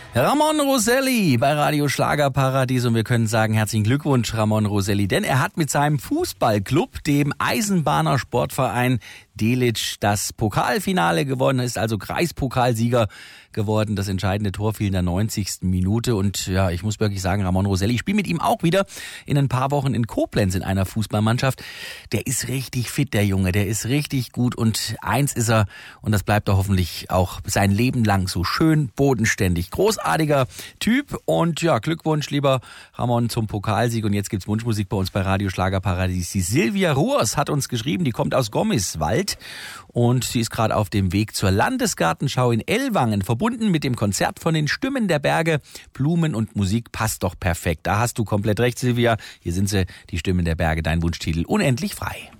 Ramon Roselli bei Radio Schlagerparadies und wir können sagen, herzlichen Glückwunsch Ramon Roselli, denn er hat mit seinem Fußballclub, dem Eisenbahner Sportverein Delitzsch, das Pokalfinale gewonnen, ist also Kreispokalsieger geworden. Das entscheidende Tor fiel in der 90. Minute und ja, ich muss wirklich sagen, Ramon Roselli, ich spiele mit ihm auch wieder in ein paar Wochen in Koblenz in einer Fußballmannschaft. Der ist richtig fit, der Junge, der ist richtig gut und eins ist er und das bleibt er hoffentlich auch sein Leben lang so schön bodenständig. Großartiger Typ und ja, Glückwunsch, lieber Ramon, zum Pokalsieg und jetzt gibt's Wunschmusik bei uns bei Radio Schlagerparadies. Die Silvia Ruhrs hat uns geschrieben, die kommt aus Gommiswald und sie ist gerade auf dem Weg zur Landesgartenschau in Ellwangen, verbunden mit dem Konzert von den Stimmen der Berge. Blumen und Musik passt doch perfekt. Da hast du komplett recht, Silvia. Hier sind sie, die Stimmen der Berge, dein Wunschtitel unendlich frei.